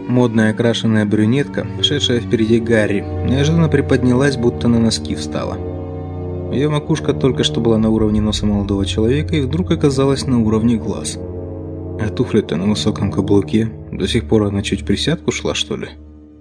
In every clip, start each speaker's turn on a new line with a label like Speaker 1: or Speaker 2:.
Speaker 1: Модная окрашенная брюнетка, шедшая впереди Гарри, неожиданно приподнялась, будто на носки встала. Ее макушка только что была на уровне носа молодого человека и вдруг оказалась на уровне глаз. А туфли-то на высоком каблуке. До сих пор она чуть присядку шла, что ли?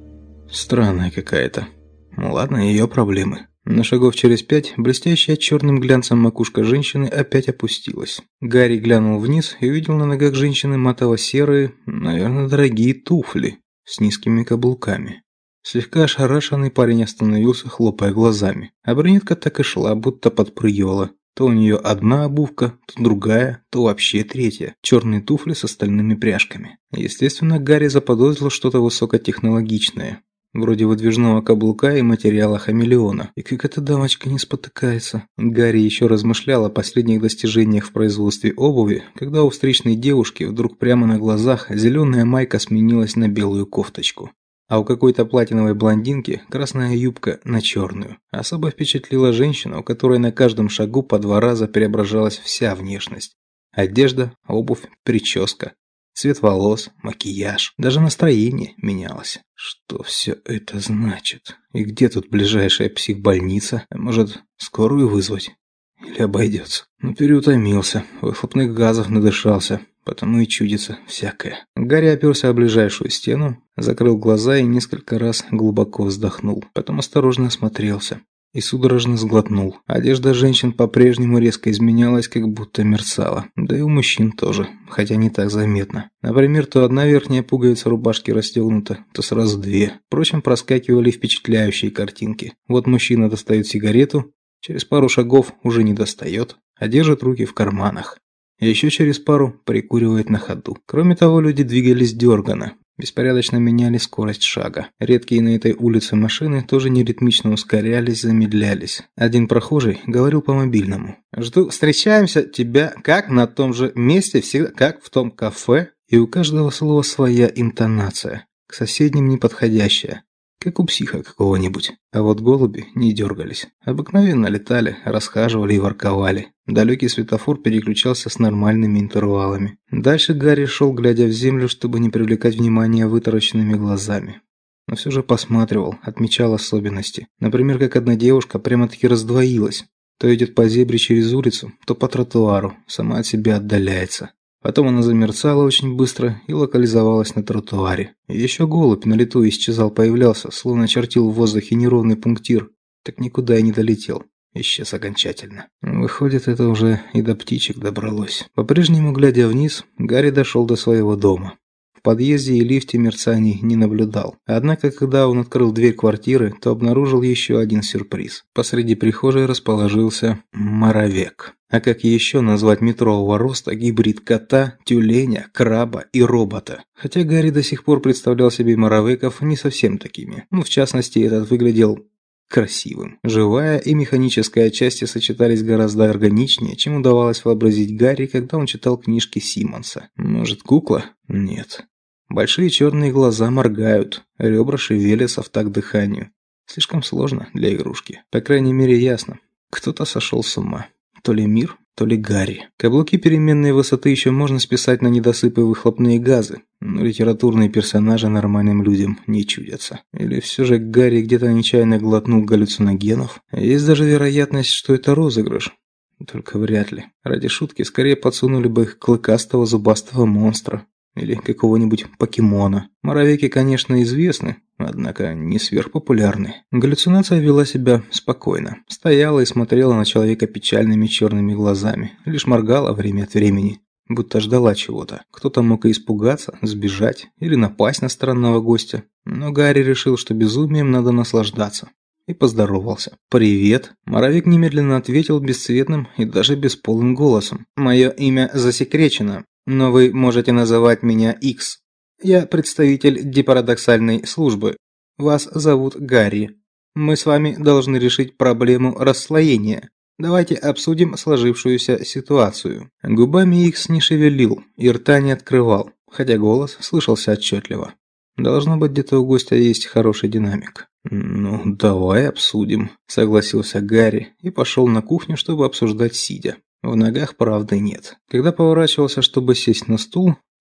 Speaker 1: Странная какая-то. Ладно, ее проблемы. На шагов через 5 блестящая черным глянцем макушка женщины опять опустилась. Гарри глянул вниз и увидел на ногах женщины матово-серые, наверное, дорогие туфли с низкими каблуками. Слегка ошарашенный парень остановился, хлопая глазами. А брюнетка так и шла, будто подпрыгивала. То у нее одна обувка, то другая, то вообще третья. Черные туфли с остальными пряжками. Естественно, Гарри заподозрил что-то высокотехнологичное. Вроде выдвижного каблука и материала хамелеона. И как эта дамочка не спотыкается. Гарри еще размышлял о последних достижениях в производстве обуви, когда у встречной девушки вдруг прямо на глазах зеленая майка сменилась на белую кофточку. А у какой-то платиновой блондинки красная юбка на черную. Особо впечатлила женщина, у которой на каждом шагу по 2 раза преображалась вся внешность. Одежда, обувь, прическа. Цвет волос, макияж, даже настроение менялось. Что все это значит? И где тут ближайшая психбольница? Может, скорую вызвать? Или обойдется? Ну, переутомился, выхлопных газов надышался, потому и чудится всякое. Гарри оперся о ближайшую стену, закрыл глаза и несколько раз глубоко вздохнул. Потом осторожно осмотрелся и судорожно сглотнул. Одежда женщин по-прежнему резко изменялась, как будто мерцала. Да и у мужчин тоже, хотя не так заметно. Например, то одна верхняя пуговица рубашки расстегнута, то сразу 2. Впрочем, проскакивали впечатляющие картинки. Вот мужчина достает сигарету, через пару шагов уже не достает, а держит руки в карманах. И еще через пару прикуривает на ходу. Кроме того, люди двигались дерганно. Беспорядочно меняли скорость шага. Редкие на этой улице машины тоже неритмично ускорялись, замедлялись. Один прохожий говорил по мобильному: «Жду, встречаемся, тебя как на том же месте, всегда как в том кафе». И у каждого слова своя интонация, к соседним неподходящая, как у психа какого-нибудь. А вот голуби не дергались. Обыкновенно летали, расхаживали и ворковали. Далекий светофор переключался с нормальными интервалами. Дальше Гарри шел, глядя в землю, чтобы не привлекать внимания вытаращенными глазами. Но все же посматривал, отмечал особенности. Например, как одна девушка прямо-таки раздвоилась. То идет по зебре через улицу, то по тротуару, сама от себя отдаляется. Потом она замерцала очень быстро и локализовалась на тротуаре. И еще голубь на лету исчезал, появлялся, словно чертил в воздухе неровный пунктир. Так никуда и не долетел. Исчез окончательно. Выходит, это уже и до птичек добралось. По-прежнему, глядя вниз, Гарри дошел до своего дома. В подъезде и лифте мерцаний не наблюдал. Однако, когда он открыл дверь квартиры, то обнаружил еще один сюрприз. Посреди прихожей расположился моровек. А как еще назвать метрового роста гибрид кота, тюленя, краба и робота? Хотя Гарри до сих пор представлял себе моровеков не совсем такими. В частности, этот выглядел красивым. Живая и механическая части сочетались гораздо органичнее, чем удавалось вообразить Гарри, когда он читал книжки Симмонса. Может, кукла? Нет. Большие черные глаза моргают, ребра шевелятся в такт дыханию. Слишком сложно для игрушки. По крайней мере, ясно. Кто-то сошел с ума. То ли мир, то ли Гарри. Каблуки переменной высоты еще можно списать на недосыпы выхлопные газы, но литературные персонажи нормальным людям не чудятся. Или все же Гарри где-то нечаянно глотнул галлюциногенов. Есть даже вероятность, что это розыгрыш. Только вряд ли. Ради шутки скорее подсунули бы клыкастого зубастого монстра. Или какого-нибудь покемона. Моровеки, конечно, известны, однако не сверхпопулярны. Галлюцинация вела себя спокойно. Стояла и смотрела на человека печальными черными глазами. Лишь моргала время от времени, будто ждала чего-то. Кто-то мог и испугаться, сбежать или напасть на странного гостя. Но Гарри решил, что безумием надо наслаждаться. И поздоровался. «Привет!» Моровик немедленно ответил бесцветным и даже бесполым голосом. «Мое имя засекречено, но вы можете называть меня Икс. Я представитель депарадоксальной службы. Вас зовут Гарри. Мы с вами должны решить проблему расслоения. Давайте обсудим сложившуюся ситуацию». Губами Икс не шевелил и рта не открывал, хотя голос слышался отчетливо. Должно быть, где-то у гостя есть хороший динамик. «Ну, давай обсудим», – согласился Гарри и пошел на кухню, чтобы обсуждать сидя. В ногах правды нет. Когда поворачивался, чтобы сесть на стул,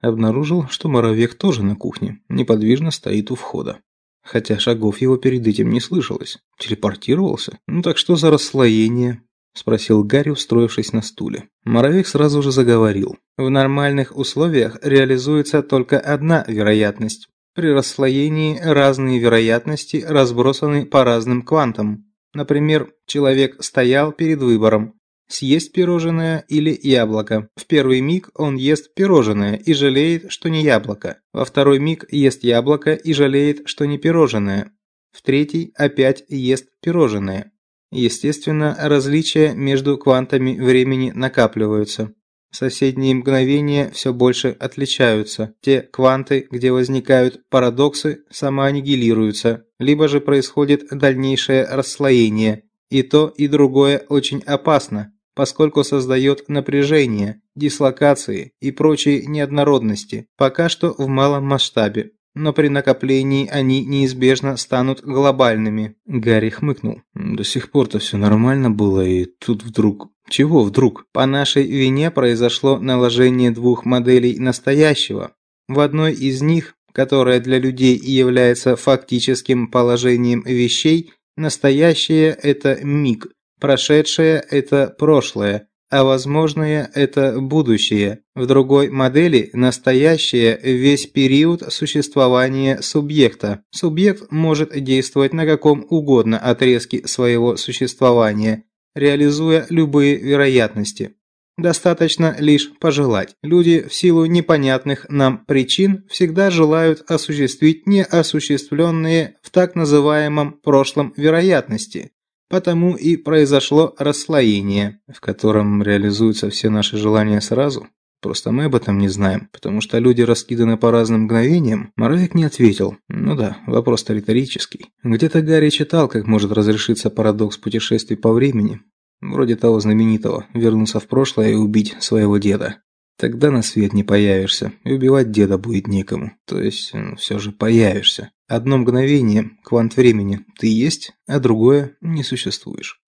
Speaker 1: Обнаружил, что Моровек тоже на кухне, неподвижно стоит у входа. Хотя шагов его перед этим не слышалось. Телепортировался? Ну так что за расслоение? Спросил Гарри, устроившись на стуле. Моровек сразу же заговорил. В нормальных условиях реализуется только одна вероятность. При расслоении разные вероятности разбросаны по разным квантам. Например, человек стоял перед выбором: съесть пирожное или яблоко. В первый миг он ест пирожное и жалеет, что не яблоко. Во второй миг ест яблоко и жалеет, что не пирожное. В третий опять ест пирожное. Естественно, различия между квантами времени накапливаются. Соседние мгновения все больше отличаются. Те кванты, где возникают парадоксы, самоаннигилируются, либо же происходит дальнейшее расслоение. И то, и другое очень опасно, поскольку создает напряжение, дислокации и прочие неоднородности, пока что в малом масштабе. Но при накоплении они неизбежно станут глобальными. Гарри хмыкнул. До сих пор-то все нормально было, и тут вдруг... Чего вдруг? По нашей вине произошло наложение двух моделей настоящего. В одной из них, которая для людей и является фактическим положением вещей, настоящее – это миг, прошедшее – это прошлое, а возможное – это будущее. В другой модели настоящее – весь период существования субъекта. Субъект может действовать на каком угодно отрезке своего существования, реализуя любые вероятности. Достаточно лишь пожелать. Люди в силу непонятных нам причин всегда желают осуществить неосуществленные в так называемом прошлом вероятности. Потому и произошло расслоение, в котором реализуются все наши желания сразу. Просто мы об этом не знаем, потому что люди раскиданы по разным мгновениям. Моровик не ответил. Ну да, вопрос-то риторический. Где-то Гарри читал, как может разрешиться парадокс путешествий по времени. Вроде того знаменитого «вернуться в прошлое и убить своего деда». Тогда на свет не появишься, и убивать деда будет некому. То есть, все же появишься. Одно мгновение, квант времени, ты есть, а другое не существуешь.